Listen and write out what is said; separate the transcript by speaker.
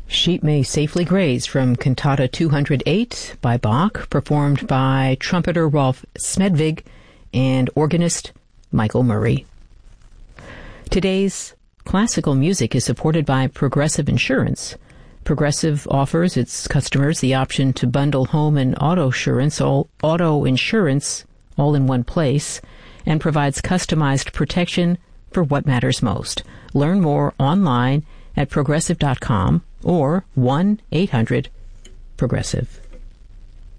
Speaker 1: Sheep May Safely Graze from Cantata 208 by Bach, performed by trumpeter Rolf Smedvig and organist Michael Murray. Today's classical music is supported by Progressive Insurance. Progressive offers its customers the option to bundle home and auto insurance all in one place and provides customized protection for what matters most. Learn more online at progressive.com or 1-800-PROGRESSIVE.